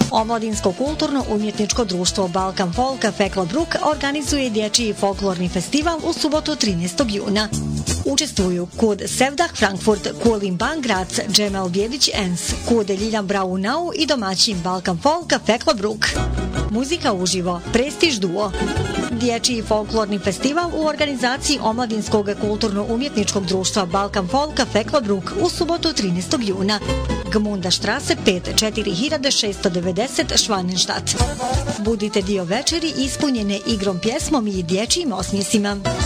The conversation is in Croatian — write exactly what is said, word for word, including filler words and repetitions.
Omladinsko kulturno umjetničko društvo Balkan Folk Cafe Club Brook organizuje dječji folklorni festival u subotu trinaestog juna. Učestvuju Kud Sevdah Frankfurt, Kulim Bang Graz, Džemal Bjedić Ens, Kud Ljiljan Braunau i domaćin Balkan Folk Cafe Club Brook. Muzika uživo, prestiž duo. Dječji folklorni festival u organizaciji Omladinskog kulturno-umjetničkog društva Balkan Folk Cafe Club Brook u subotu trinaestog juna. Gmunda Štrase pet četiri hiljade šesto devedeset Švanenštat. Budite dio večeri ispunjene igrom, pjesmom i dječjim osmjesima.